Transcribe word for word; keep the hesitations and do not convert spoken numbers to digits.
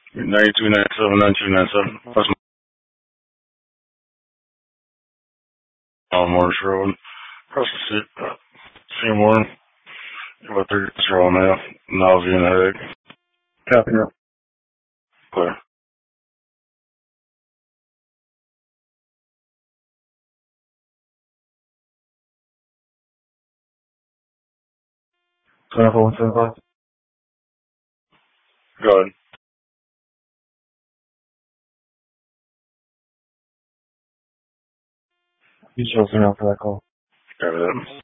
ninety-two ninety-seven nineteen ninety-seven. That's my Morris Road. Across the seat. Uh, Seymour. About thirty zero now. Nausea and headache. Copy. Clear. twenty-four one seventy-five. Go ahead. You chose me out for that call. Got it.